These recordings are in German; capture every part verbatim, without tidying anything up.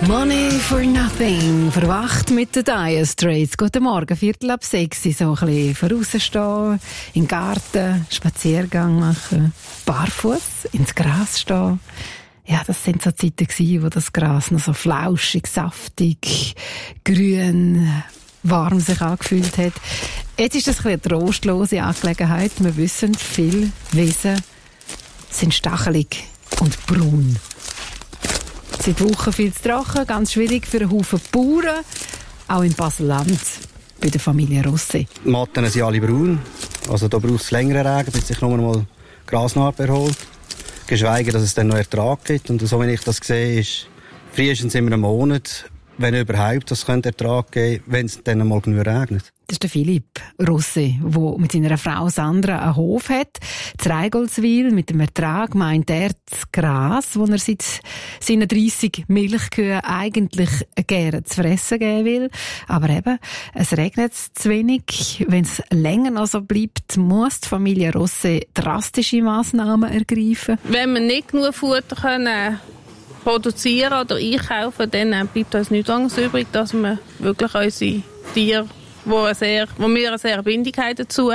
Money for Nothing. Verwacht mit den Dire Straits. Guten Morgen, Viertel ab sechs. So ein bisschen vorausstehen, im Garten, Spaziergang machen, barfuß ins Gras stehen. Ja, das sind so Zeiten gewesen, wo das Gras noch so flauschig, saftig, grün, warm sich angefühlt hat. Jetzt ist das ein bisschen eine trostlose Angelegenheit. Wir wissen, viele Wesen sind stachelig und braun. Seit Wochen viel zu trocken, ganz schwierig für einen Haufen Bauern, auch in Basel-Land, bei der Familie Rossi. Die Matten sind alle braun, also da braucht es längeren Regen, bis sich nur mal Grasnarbe erholt. Geschweige, dass es dann noch Ertrag gibt. Und so wie ich das sehe, ist frühestens immer einen Monat, wenn überhaupt, das könnte Ertrag geben, wenn es dann mal genug regnet. Das ist der Philipp Rossi, der mit seiner Frau Sandra einen Hof hat. In Reigoldswil. Mit dem Ertrag meint er das Gras, das er seit seinen dreissig Milchkühen eigentlich gerne zu fressen geben will. Aber eben, es regnet zu wenig. Wenn es länger noch so bleibt, muss die Familie Rossi drastische Massnahmen ergreifen. Wenn wir nicht genug Futter können produzieren oder einkaufen, dann bleibt uns nichts anderes übrig, dass wir wirklich unsere Tiere, wo, eine sehr, wo wir eine sehr Bindung haben dazu,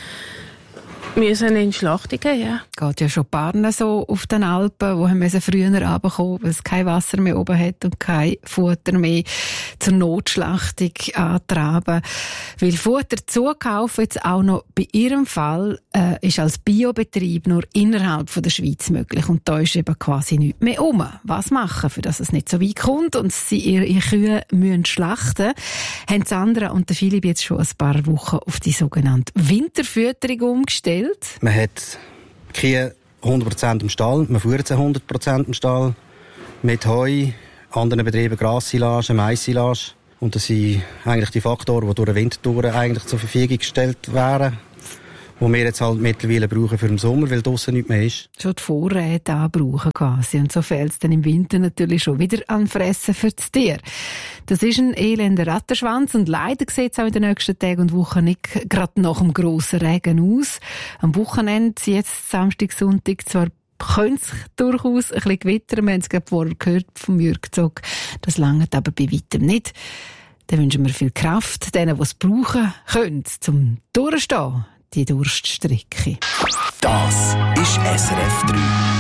müssen in die Schlachtung gehen. Ja. Geht ja schon Paaren so auf den Alpen, wo wir früher runterkommen, weil es kein Wasser mehr oben hat und kein Futter mehr zur Notschlachtung antraben. Weil Futter zukaufen jetzt auch noch bei ihrem Fall äh, ist als Biobetrieb nur innerhalb von der Schweiz möglich und da ist eben quasi nichts mehr um. Was machen, für dass es nicht so weit kommt und sie ihre Kühe müssen schlachten, haben Sandra und der Philipp jetzt schon ein paar Wochen auf die sogenannte Winterfütterung umgestellt. Man hat die Kühe hundert Prozent im Stall, man führt sie hundert Prozent im Stall, mit Heu, anderen Betrieben Grassilage, Maissilage. Und das sind eigentlich die Faktoren, die durch den Winter durch eigentlich zur Verfügung gestellt wären, die wir jetzt halt mittlerweile brauchen für den Sommer, weil draussen nichts mehr ist. Schon die Vorräte anbrauchen quasi. Und so fehlt es dann im Winter natürlich schon wieder an Fressen für das Tier. Das ist ein elender Rattenschwanz und leider sieht es auch in den nächsten Tagen und Wochen nicht gerade nach dem grossen Regen aus. Am Wochenende, jetzt Samstag, Sonntag, zwar könnte es durchaus ein bisschen gewittern. Wir haben es gerade vorher gehört vom Jürg Zog. Das langt aber bei weitem nicht. Dann wünschen wir viel Kraft denen, die es brauchen können, zum Durchstehen, die Durststrecke. Das ist S R F drei.